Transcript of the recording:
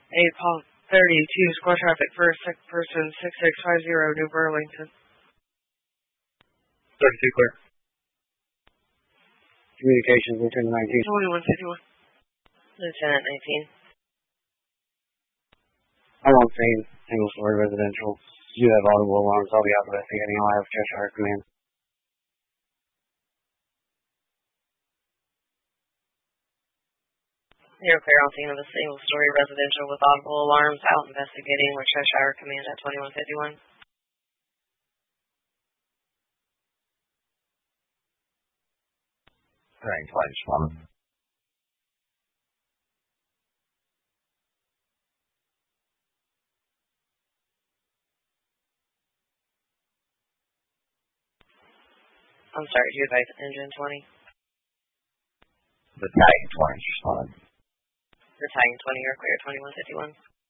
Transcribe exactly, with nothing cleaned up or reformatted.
eight Paul thirty-two, squad traffic for sick person six six five zero, New Burlington. thirty-two clear. Communications, Lieutenant nineteen. twenty-one fifty-one. Lieutenant nineteen. I won't say single story residential. You have audible alarms. I'll be out investigating. I'll have Cheshire Command. You're clear on scene of a single story residential with audible alarms, out investigating with Cheshire Command at twenty-one fifty-one. Range line responding. I'm sorry, do you advise engine twenty? Battalion twenty is responding. Battalion twenty, you're clear, twenty-one fifty-one.